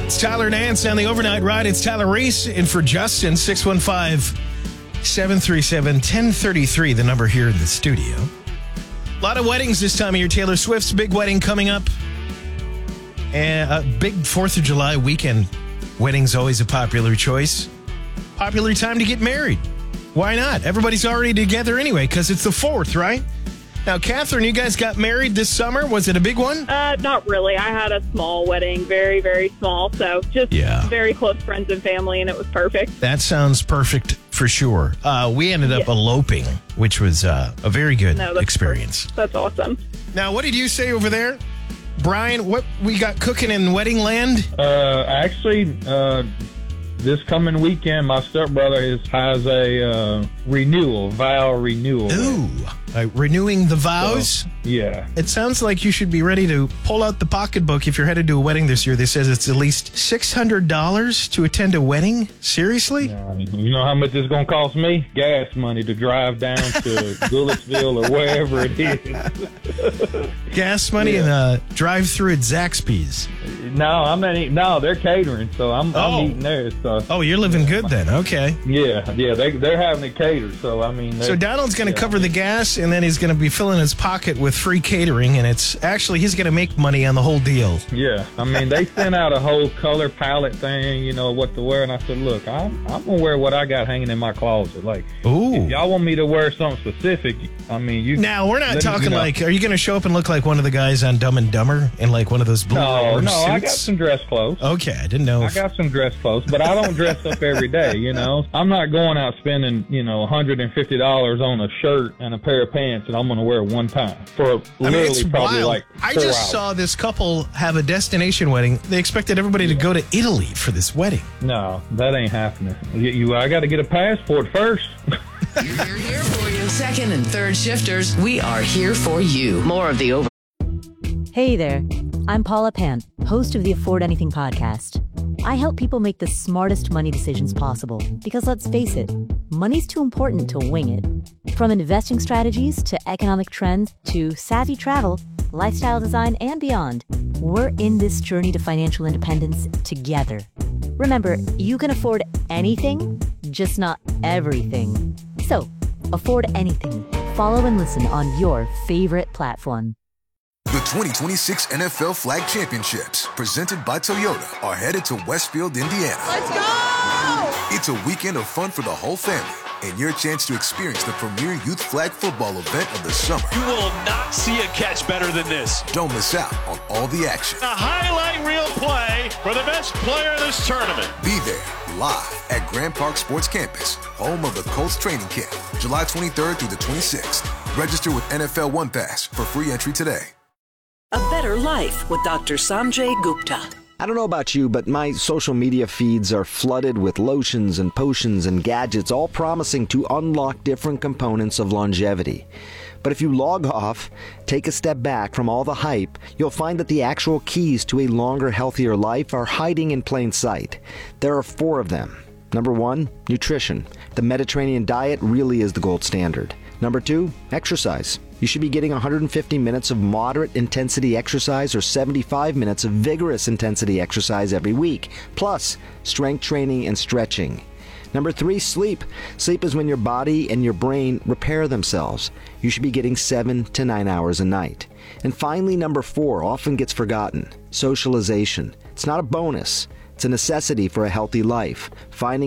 It's Tyler Nance on the Overnight Ride. It's Tyler Reese in for Justin. 615-737-1033, the number here in the studio. A lot of weddings this time of year. Taylor Swift's big wedding coming up. And a big 4th of July weekend. Wedding's always a popular choice. Popular time to get married. Why not? Everybody's already together anyway because it's the 4th, right? Now, Catherine, you guys got married this summer. Was it a big one? Not really. I had a small wedding, very, very small. So just very close friends and family, and it was perfect. That sounds perfect for sure. We ended up eloping, which was a very good experience. That's awesome. Now, what did you say over there? Brian, what we got cooking in wedding land? Actually, this coming weekend, my stepbrother has a vow renewal. Ooh, renewing the vows? So, yeah. It sounds like you should be ready to pull out the pocketbook if you're headed to a wedding this year. They says it's at least $600 to attend a wedding? Seriously? You know how much it's going to cost me? Gas money to drive down to Goodlettsville or wherever it is. Gas money and drive-through at Zaxby's. No, they're catering, so I'm eating there. So. You're living good then. Okay. Yeah, they're having it catered, so I mean. So Donald's going to cover the gas, and then he's going to be filling his pocket with free catering, and he's going to make money on the whole deal. Yeah, I mean, they sent out a whole color palette thing, what to wear, and I said, look, I'm going to wear what I got hanging in my closet. Like, if y'all want me to wear something specific, I mean, you. Now, we're not talking like, are you going to show up and look like one of the guys on Dumb and Dumber in like one of those blue suits? No, I got some dress clothes. Okay, I didn't know. I got some dress clothes, but I don't dress up every day, I'm not going out spending, $150 on a shirt and a pair of pants that I'm going to wear one time for literally probably wild. like 4 I just hours. saw this couple have a destination wedding. They expected everybody to go to Italy for this wedding. No, that ain't happening. I got to get a passport first. We're here for you. Second and third shifters, we are here for you. More of the Hey there, I'm Paula Pant, host of the Afford Anything podcast. I help people make the smartest money decisions possible because let's face it, money's too important to wing it. From investing strategies to economic trends to savvy travel, lifestyle design, and beyond, we're in this journey to financial independence together. Remember, you can afford anything, just not everything. So, afford anything. Follow and listen on your favorite platform. The 2026 NFL Flag Championships, presented by Toyota, are headed to Westfield, Indiana. Let's go! It's a weekend of fun for the whole family and your chance to experience the premier youth flag football event of the summer. You will not see a catch better than this. Don't miss out on all the action. A highlight reel play for the best player of this tournament. Be there live at Grand Park Sports Campus, home of the Colts training camp, July 23rd through the 26th. Register with NFL One Pass for free entry today. A better life with Dr. Sanjay Gupta. I don't know about you, but my social media feeds are flooded with lotions and potions and gadgets, all promising to unlock different components of longevity. But if you log off, take a step back from all the hype, you'll find that the actual keys to a longer, healthier life are hiding in plain sight. There are 4 of them. Number 1, nutrition. The Mediterranean diet really is the gold standard. Number 2, exercise. You should be getting 150 minutes of moderate intensity exercise or 75 minutes of vigorous intensity exercise every week, plus strength training and stretching. Number 3, sleep. Sleep is when your body and your brain repair themselves. You should be getting 7 to 9 hours a night. And finally, number 4 often gets forgotten. Socialization. It's not a bonus. It's a necessity for a healthy life. Finding